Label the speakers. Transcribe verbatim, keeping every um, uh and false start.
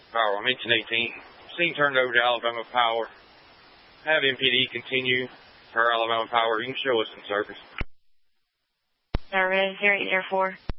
Speaker 1: Power, I'm engine eighteen. Scene turned over to Alabama Power. Have M P D continue per Alabama Power. You can show us in service.
Speaker 2: Service, zero eight zero four.